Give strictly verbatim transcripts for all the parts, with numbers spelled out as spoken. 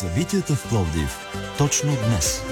Събитията в Пловдив точно днес.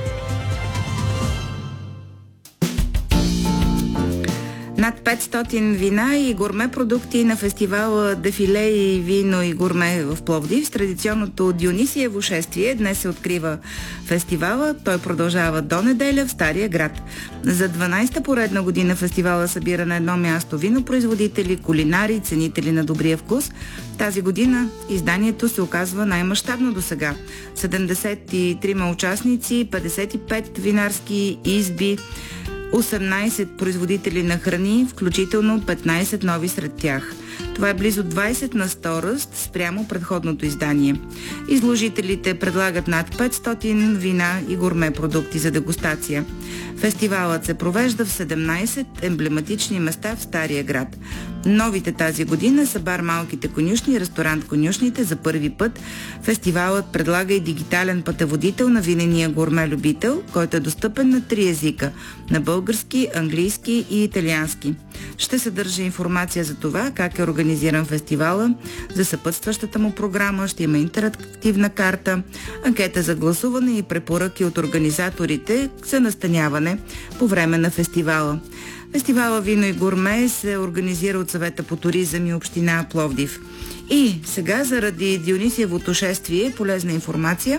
Над петстотин вина и гурме продукти на фестивала Дефиле и вино и гурме в Пловдив. С традиционното Дионисиево шествие днес се открива фестивала. Той продължава до неделя в Стария град. За дванадесета поредна година фестивала събира на едно място винопроизводители, кулинари, ценители на добрия вкус. Тази година изданието се оказва най-мащабно до сега. седемдесет и трима участници, петдесет и пет винарски изби, осемнадесет производители на храни, включително петнадесет нови сред тях. Това е близо двадесет на сто ръст спрямо предходното издание. Изложителите предлагат над петстотин вина и гурме продукти за дегустация. Фестивалът се провежда в седемнадесет емблематични места в Стария град. Новите тази година са бар Малките конюшни и ресторант Конюшните. За първи път фестивалът предлага и дигитален пътеводител на винения гурме любител, който е достъпен на три езика – на български, английски и италиански. Ще съдържа информация за това как е организиран фестивала, за съпътстващата му програма, ще има интерактивна карта, анкета за гласуване и препоръки от организаторите за настаняване по време на фестивала. Фестивала Вино и гурме се организира от Съвета по туризъм и община Пловдив. И сега, заради Дионисиевото шествие, полезна информация.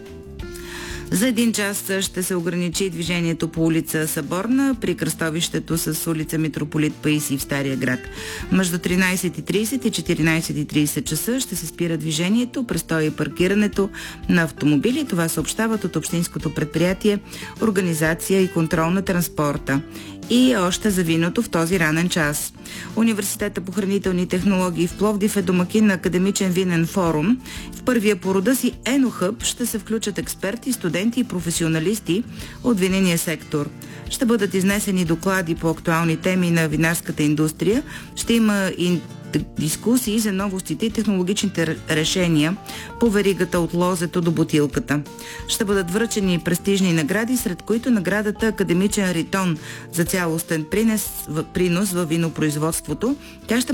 За един час ще се ограничи движението по улица Съборна при кръстовището с улица Митрополит Паисий в Стария град. Между тринадесет и тридесет и четиринадесет и тридесет часа ще се спира движението, престоя и паркирането на автомобили. Това съобщават от Общинското предприятие Организация и контрол на транспорта. И още за виното в този ранен час. Университета по хранителни технологии в Пловдив е домакин на академичен винен форум. В първия по рода си Енохъб ще се включат експерти, студенти и професионалисти от винения сектор. Ще бъдат изнесени доклади по актуални теми на винарската индустрия. Ще има и дискусии за новостите и технологичните решения по веригата от лозето до бутилката. Ще бъдат връчени престижни награди, сред които наградата Академичен Ритон за цялостен принос, принос във винопроизводството. Тя ще